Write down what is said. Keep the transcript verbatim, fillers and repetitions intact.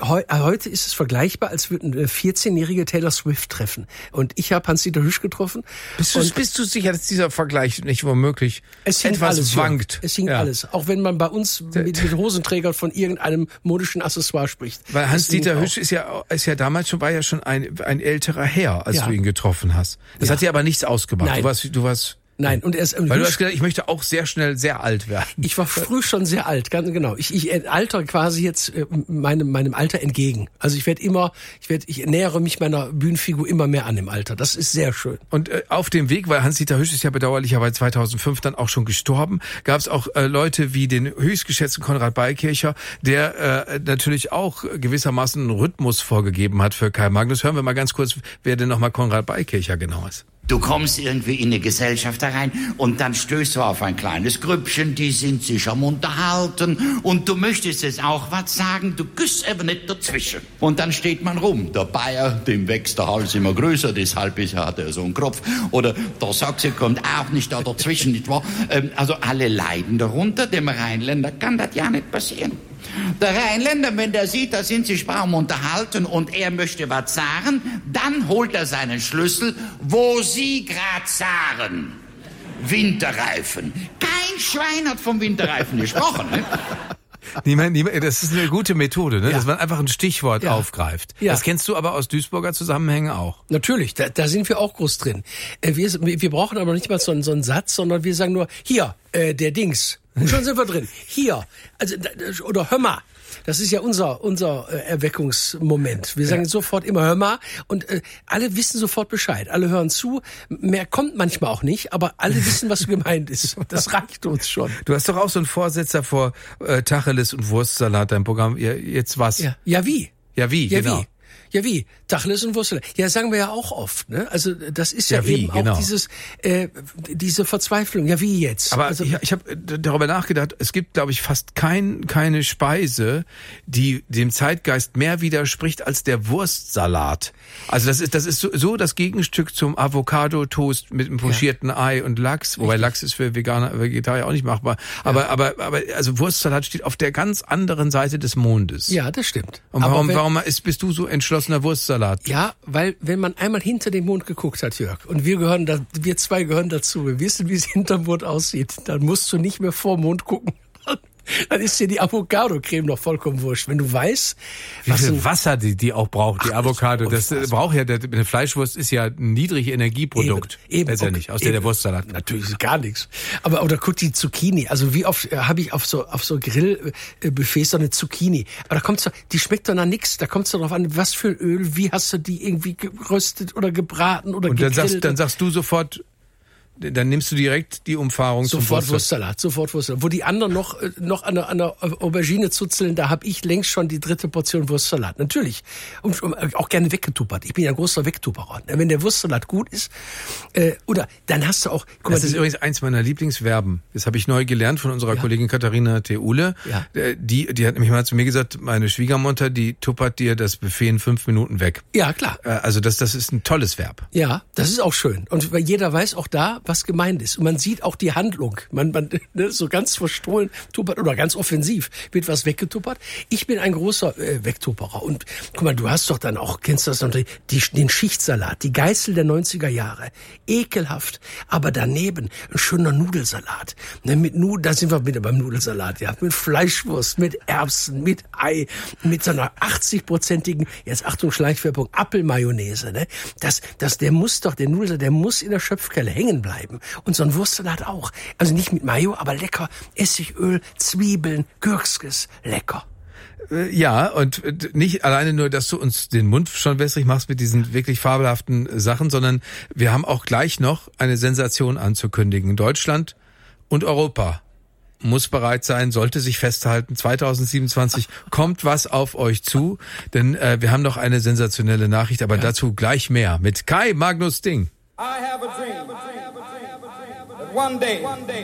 heu, heute ist es vergleichbar, als würden äh, vierzehnjährige Taylor Swift treffen. Und ich habe Hans-Dieter Hüsch getroffen. Bist du, bist du sicher, dass dieser Vergleich nicht womöglich es etwas alles wankt? Jung. Es hinkt ja. alles. Auch wenn man bei uns mit, mit Hosenträgern von irgendeinem modischen Accessoire spricht. Weil Hans-Dieter Hüsch ist ja, ist ja damals schon, war ja schon ein, ein älterer Herr, als ja. du ihn getroffen hast. Das ja. hat dir aber nichts ausgemacht. Nein. Du warst, du warst, Nein, und er ist weil du hast gesagt, ich möchte auch sehr schnell sehr alt werden. Ich war früh schon sehr alt, ganz genau. Ich, ich alter quasi jetzt äh, meinem meinem Alter entgegen. Also ich werde immer, ich werde, ich nähere mich meiner Bühnenfigur immer mehr an im Alter. Das ist sehr schön. Und äh, auf dem Weg, weil Hans-Dieter Hüsch ist ja bedauerlicherweise zweitausendfünf dann auch schon gestorben, gab es auch äh, Leute wie den höchstgeschätzten Konrad Beikircher, der äh, natürlich auch gewissermaßen einen Rhythmus vorgegeben hat für Kai Magnus. Hören wir mal ganz kurz, wer denn nochmal Konrad Beikircher genau ist. Du kommst irgendwie in eine Gesellschaft herein und dann stößt du auf ein kleines Grüppchen, die sind sich am Unterhalten und du möchtest jetzt auch was sagen, du küsst aber nicht dazwischen. Und dann steht man rum, der Bayer, dem wächst der Hals immer größer, deshalb hat er so einen Kropf. Oder der Sachse kommt auch nicht da dazwischen, nicht wahr? Also alle leiden darunter, dem Rheinländer kann das ja nicht passieren. Der Rheinländer, wenn der sieht, da sind sich Baum unterhalten und er möchte was sagen, dann holt er seinen Schlüssel, wo Sie grad sagen, Winterreifen. Kein Schwein hat vom Winterreifen gesprochen, ne? Niemand, niemand, das ist eine gute Methode, ne? Ja. Dass man einfach ein Stichwort ja. aufgreift. Ja. Das kennst du aber aus Duisburger Zusammenhängen auch. Natürlich, da, da sind wir auch groß drin. Äh, wir, wir brauchen aber nicht mal so einen, so einen Satz, sondern wir sagen nur, hier, äh, der Dings. Und schon sind wir drin. Hier. Also, oder hör mal. Das ist ja unser unser äh, Erweckungsmoment. Wir sagen ja. sofort immer hör mal und äh, alle wissen sofort Bescheid. Alle hören zu. Mehr kommt manchmal auch nicht, aber alle wissen, was gemeint ist. Das reicht uns schon. Du hast doch auch so einen Vorsetzer vor äh, Tacheles und Wurstsalat, dein Programm. Ja, jetzt was? Ja, ja wie? Ja wie, ja, genau. Wie? Ja wie? Tacheles und Wurstsalat. Ja, sagen wir ja auch oft. Ne? Also das ist ja, ja wie, eben genau. auch dieses äh, diese Verzweiflung. Ja wie jetzt? Aber also, ich, ich habe darüber nachgedacht, es gibt, glaube ich, fast kein keine Speise, die dem Zeitgeist mehr widerspricht als der Wurstsalat. Also das ist das ist so, so das Gegenstück zum Avocado-Toast mit einem pochierten ja. Ei und Lachs, wobei Lachs ist für Veganer, Vegetarier auch nicht machbar. Aber ja. aber aber also Wurstsalat steht auf der ganz anderen Seite des Mondes. Ja, das stimmt. Und warum wenn, warum ist bist du so entschlossener Wurstsalat? Ja, weil wenn man einmal hinter den Mond geguckt hat, Jörg, und wir gehören da, wir zwei gehören dazu, wir wissen, wie es hinterm Mond aussieht, dann musst du nicht mehr vor Mond gucken. Dann ist dir die Avocado-Creme noch vollkommen wurscht. Wenn du weißt, wie was viel Wasser die, die auch braucht, die Ach, Avocado. Das äh, braucht ja, der, eine Fleischwurst ist ja ein niedriges Energieprodukt. Eben, eben letztendlich, okay, aus der eben, der Wurstsalat. Natürlich ist gar nichts. Aber, oder guck die Zucchini. Also wie oft äh, habe ich auf so, auf so Grillbuffets so eine Zucchini. Aber da kommt's doch, die schmeckt doch nach nix. Da kommt's doch drauf an, was für ein Öl, wie hast du die irgendwie geröstet oder gebraten oder Und dann gegrillt. sagst, dann sagst du sofort, dann nimmst du direkt die Umfahrung sofort zum Wurstsalat, sofort Wurstsalat. Wo die anderen noch noch an der, an der Aubergine zuzeln, da habe ich längst schon die dritte Portion Wurstsalat. Natürlich. Und auch gerne weggetuppert. Ich bin ja ein großer Wegtupperer. Wenn der Wurstsalat gut ist, äh, oder dann hast du auch... Guck das mal, ist die, übrigens eins meiner Lieblingsverben. Das habe ich neu gelernt von unserer ja. Kollegin Katharina Theule. Ja. Die, die hat nämlich mal zu mir gesagt, meine Schwiegermutter, die tuppert dir das Buffet in fünf Minuten weg. Ja, klar. Also das, das ist ein tolles Verb. Ja, das ist auch schön. Und weil jeder weiß auch da, was gemeint ist. Und man sieht auch die Handlung. Man, man ne, so ganz verstohlen tuppert oder ganz offensiv wird was weggetuppert. Ich bin ein großer äh, Wegtupperer. Und guck mal, du hast doch dann auch, kennst du das noch, die, den Schichtsalat, die Geißel der neunziger Jahre. Ekelhaft. Aber daneben ein schöner Nudelsalat. Ne, mit Nu, da sind wir wieder beim Nudelsalat, ja. Mit Fleischwurst, mit Erbsen, mit Ei, mit so einer achtzig-prozentigen, jetzt Achtung, Schleichwerbung, Apfelmayonnaise, ne. Das, das, der muss doch, der Nudelsalat, der muss in der Schöpfkelle hängen bleiben. Und so ein Wurstsalat auch. Also nicht mit Mayo, aber lecker. Essigöl, Zwiebeln, Gürkskes, lecker. Ja, und nicht alleine nur, dass du uns den Mund schon wässrig machst mit diesen wirklich fabelhaften Sachen, sondern wir haben auch gleich noch eine Sensation anzukündigen. Deutschland und Europa muss bereit sein, sollte sich festhalten. zweitausendsiebenundzwanzig kommt was auf euch zu, denn äh, wir haben noch eine sensationelle Nachricht, aber ja. dazu gleich mehr mit Kai Magnus Ding. I have a dream that one day